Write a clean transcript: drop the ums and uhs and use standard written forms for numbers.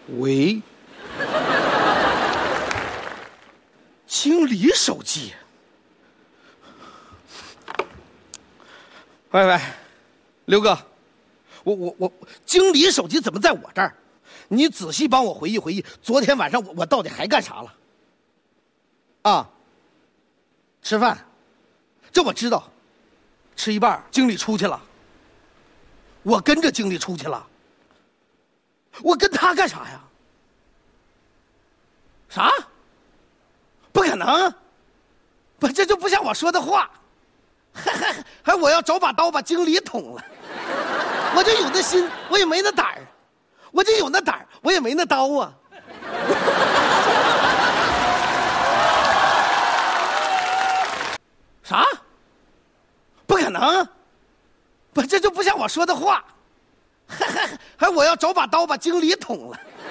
喂，经理手机。喂，刘哥，我，经理手机怎么在我这儿？你仔细帮我回忆回忆，昨天晚上我到底还干啥了？啊，吃饭，这我知道。吃一半，经理出去了，我跟着经理出去了。我跟他干啥呀？啥？不可能！不，这就不像我说的话。还我要找把刀把经理捅了。我就有那心，我也没那胆儿；我就有那胆儿，我也没那刀啊。啥？不可能！不，这就不像我说的话。还我要找把刀把经理捅了。